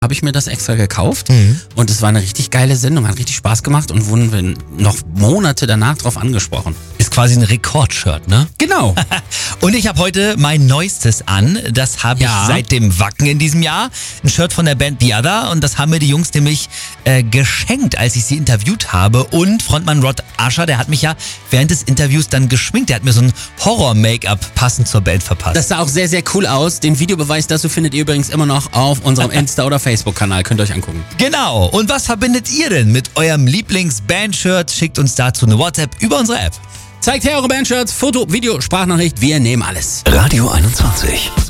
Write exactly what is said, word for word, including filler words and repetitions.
habe ich mir das extra gekauft Mhm. und es war eine richtig geile Sendung, hat richtig Spaß gemacht und wurden wir noch Monate danach drauf angesprochen. Ist quasi ein Rekordshirt, ne? Genau. Und ich habe heute mein neuestes an. Das habe Ja. ich seit dem Wacken in diesem Jahr. Ein Shirt von der Band The Other. Und das haben mir die Jungs nämlich äh, geschenkt, als ich sie interviewt habe. Und Frontmann Rod Asher, der hat mich ja während des Interviews dann geschminkt. Der hat mir so ein Horror-Make-up passend zur Band verpasst. Das sah auch sehr, sehr cool aus. Den Videobeweis dazu findet ihr übrigens immer noch auf unserem Insta- oder Facebook-Kanal. Könnt ihr euch angucken. Genau. Und was verbindet ihr denn mit eurem Lieblings-Band-Shirt? Schickt uns dazu eine WhatsApp über unsere App. Zeigt her eure Bandshirts, Foto, Video, Sprachnachricht. Wir nehmen alles. Radio einundzwanzig.